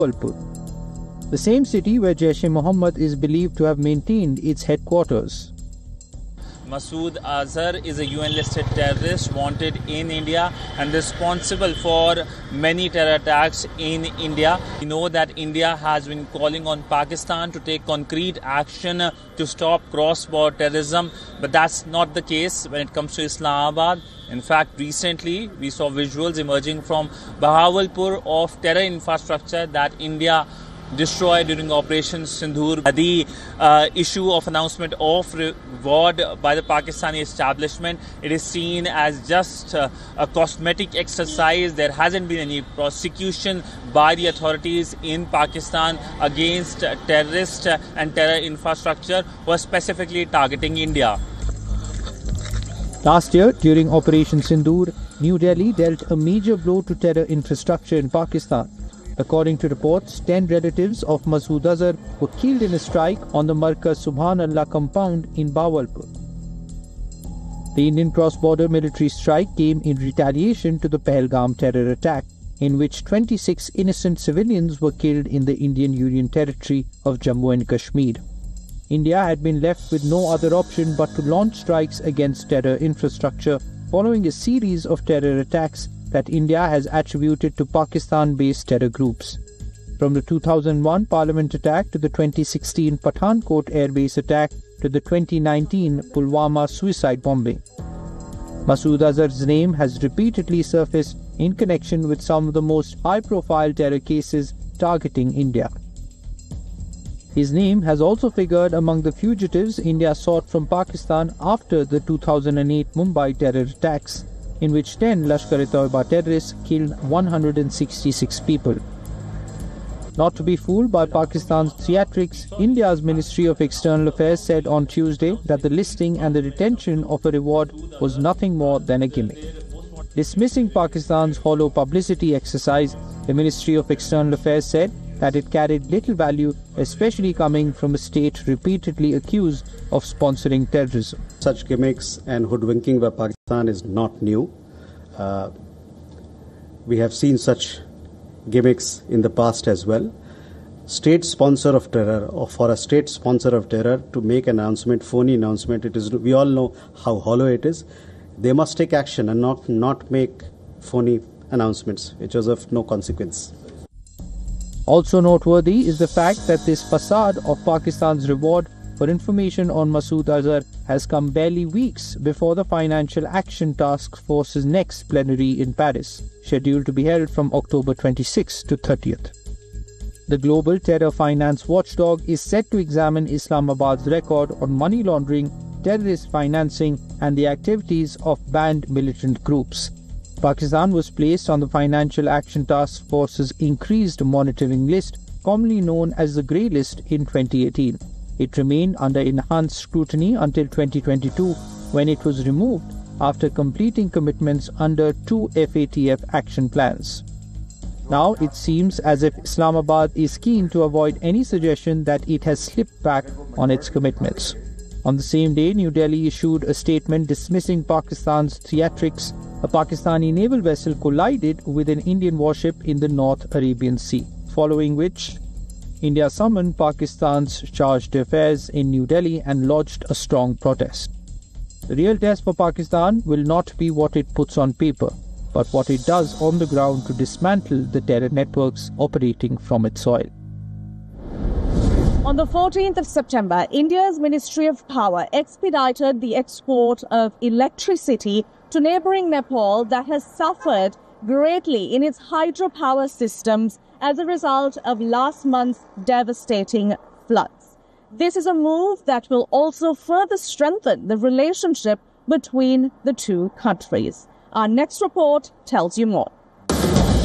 Bahawalpur, the same city where Jaish-e-Mohammed is believed to have maintained its headquarters. Masood Azhar is a UN-listed terrorist wanted in India and responsible for many terror attacks in India. We know that India has been calling on Pakistan to take concrete action to stop cross-border terrorism, but that's not the case when it comes to Islamabad. In fact, recently we saw visuals emerging from Bahawalpur of terror infrastructure that India destroyed during Operation Sindoor. The issue of announcement of reward by the Pakistani establishment, it is seen as just a cosmetic exercise. There hasn't been any prosecution by the authorities in Pakistan against terrorists and terror infrastructure who are specifically targeting India. Last year, during Operation Sindoor, New Delhi dealt a major blow to terror infrastructure in Pakistan. According to reports, 10 relatives of Masood Azhar were killed in a strike on the Markaz Subhanallah compound in Bahawalpur. The Indian cross-border military strike came in retaliation to the Pahalgam terror attack, in which 26 innocent civilians were killed in the Indian Union territory of Jammu and Kashmir. India had been left with no other option but to launch strikes against terror infrastructure following a series of terror attacks that India has attributed to Pakistan-based terror groups. From the 2001 Parliament attack to the 2016 Pathankot airbase attack to the 2019 Pulwama suicide bombing, Masood Azhar's name has repeatedly surfaced in connection with some of the most high-profile terror cases targeting India. His name has also figured among the fugitives India sought from Pakistan after the 2008 Mumbai terror attacks, in which 10 Lashkar-e-Toiba terrorists killed 166 people. Not to be fooled by Pakistan's theatrics, India's Ministry of External Affairs said on Tuesday that the listing and the retention of a reward was nothing more than a gimmick. Dismissing Pakistan's hollow publicity exercise, the Ministry of External Affairs said that it carried little value, especially coming from a state repeatedly accused of sponsoring terrorism. Such gimmicks and hoodwinking by Pakistan is not new. We have seen such gimmicks in the past as well. State sponsor of terror, or for a state sponsor of terror to make an announcement, phony announcement, we all know how hollow it is. They must take action and not make phony announcements which is of no consequence. Also noteworthy is the fact that this facade of Pakistan's reward for information on Masood Azhar has come barely weeks before the Financial Action Task Force's next plenary in Paris, scheduled to be held from October 26 to 30th. The global terror finance watchdog is set to examine Islamabad's record on money laundering, terrorist financing, and the activities of banned militant groups. Pakistan was placed on the Financial Action Task Force's increased monitoring list, commonly known as the Grey List, in 2018. It remained under enhanced scrutiny until 2022, when it was removed after completing commitments under 2 FATF action plans. Now it seems as if Islamabad is keen to avoid any suggestion that it has slipped back on its commitments. On the same day, New Delhi issued a statement dismissing Pakistan's theatrics. A Pakistani naval vessel collided with an Indian warship in the North Arabian Sea, following which India summoned Pakistan's charge d'affaires in New Delhi and lodged a strong protest. The real test for Pakistan will not be what it puts on paper, but what it does on the ground to dismantle the terror networks operating from its soil. On the 14th of September, India's Ministry of Power expedited the export of electricity to neighboring Nepal that has suffered greatly in its hydropower systems as a result of last month's devastating floods. This is a move that will also further strengthen the relationship between the two countries. Our next report tells you more.